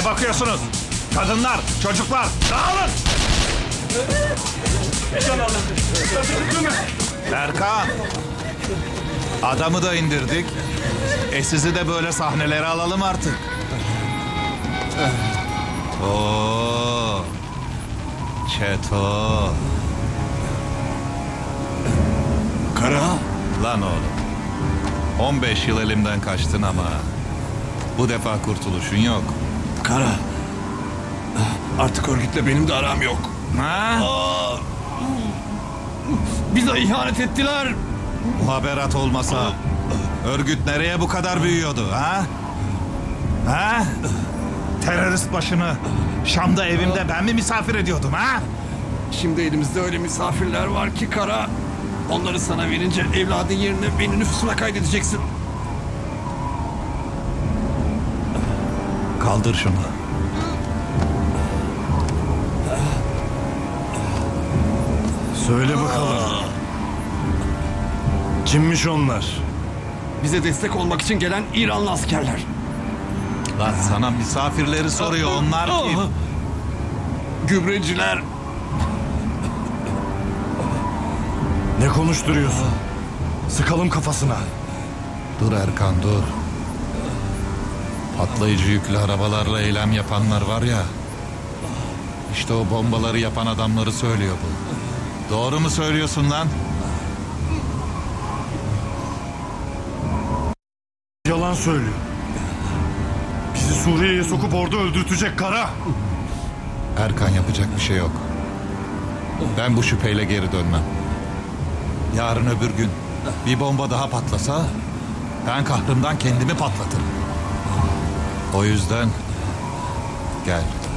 bakıyorsunuz? Kadınlar, çocuklar, dağılın! Erkan! Adamı da indirdik. Sizi de böyle sahnelere alalım artık. Oo, Çeto. Kara. Lan oğlum. 15 yıl elimden kaçtın ama bu defa kurtuluşun yok. Kara. Artık örgütle benim de aram yok. Ha? Bize ihanet ettiler. Muhaberat olmasa örgüt nereye bu kadar büyüyordu ha? Ha? Terörist başını Şam'da evimde ben mi misafir ediyordum ha? Şimdi elimizde öyle misafirler var ki Kara. Onları sana verince evladın yerine beni nüfusuna kaydedeceksin. Kaldır şunu. Söyle bakalım. Kimmiş onlar? Bize destek olmak için gelen İranlı askerler. Lan sana misafirleri soruyor, onlar kim? Gübreciler. Ne konuşturuyorsun? Sıkalım kafasına. Dur Erkan dur. Patlayıcı yüklü arabalarla eylem yapanlar var ya. İşte o bombaları yapan adamları söylüyor bu. Doğru mu söylüyorsun lan? Yalan söylüyor. Bizi Suriye'ye sokup orada öldürtecek Kara. Erkan, yapacak bir şey yok. Ben bu şüpheyle geri dönmem. Yarın öbür gün bir bomba daha patlasa ben kahrımdan kendimi patlatırım. O yüzden gel.